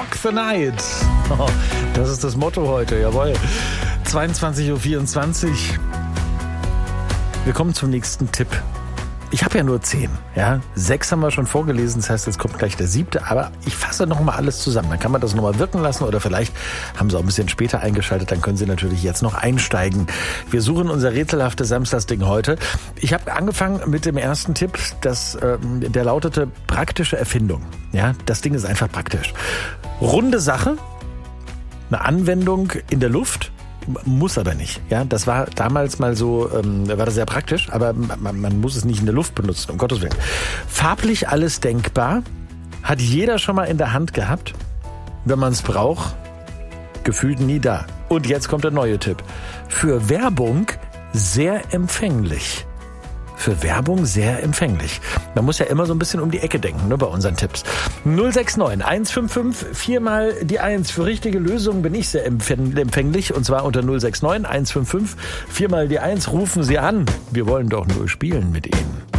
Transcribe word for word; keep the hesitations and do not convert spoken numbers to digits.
Rock the Night. Oh, das ist das Motto heute, jawohl. zweiundzwanzig Uhr vierundzwanzig. Wir kommen zum nächsten Tipp. Ich habe ja nur zehn, ja. Sechs haben wir schon vorgelesen, das heißt, jetzt kommt gleich der siebte. Aber ich fasse nochmal alles zusammen. Dann kann man das nochmal wirken lassen oder vielleicht haben Sie auch ein bisschen später eingeschaltet. Dann können Sie natürlich jetzt noch einsteigen. Wir suchen unser rätselhaftes Samstagsding heute. Ich habe angefangen mit dem ersten Tipp, das, äh, der lautete praktische Erfindung. Ja, das Ding ist einfach praktisch. Runde Sache, eine Anwendung in der Luft. Muss aber nicht. Ja, das war damals mal so, ähm, war das sehr praktisch, aber man, man muss es nicht in der Luft benutzen, um Gottes Willen. Farblich alles denkbar, hat jeder schon mal in der Hand gehabt. Wenn man es braucht, gefühlt nie da. Und jetzt kommt der neue Tipp. Für Werbung sehr empfänglich. Für Werbung sehr empfänglich. Man muss ja immer so ein bisschen um die Ecke denken, ne, bei unseren Tipps. null sechs neun eins fünf fünf vier mal die eins. Für richtige Lösungen bin ich sehr empfänglich. Und zwar unter null sechs neun eins fünf fünf vier mal die eins. Rufen Sie an. Wir wollen doch nur spielen mit Ihnen.